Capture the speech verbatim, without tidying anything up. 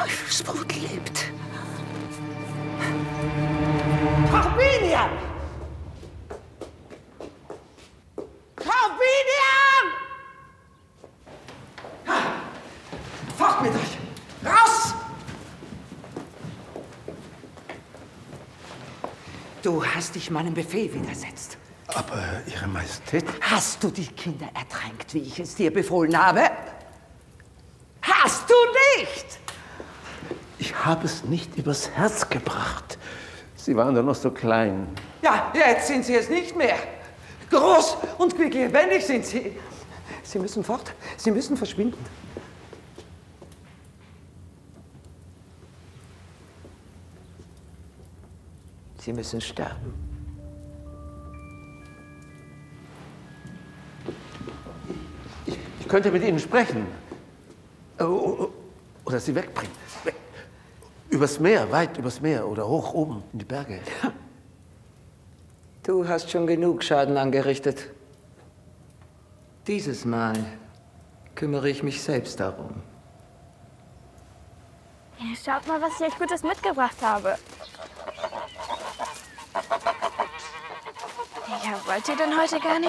Teufelsbrut lebt. Corbinian! Corbinian! Fort mit euch! Raus! Du hast dich meinem Befehl widersetzt. Aber, Ihre Majestät... Hast du die Kinder ertränkt, wie ich es dir befohlen habe? Hast du nicht? Ich habe es nicht übers Herz gebracht. Sie waren doch noch so klein. Ja, jetzt sind sie es nicht mehr. Groß und quicklebendig sind sie. Sie müssen fort. Sie müssen verschwinden. Sie müssen sterben. Ich, ich könnte mit Ihnen sprechen. Oder Sie wegbringen. Übers Meer, weit übers Meer oder hoch oben in die Berge. Du hast schon genug Schaden angerichtet. Dieses Mal kümmere ich mich selbst darum. Ja, schaut mal, was ich euch Gutes mitgebracht habe. Ja, wollt ihr denn heute gar nicht?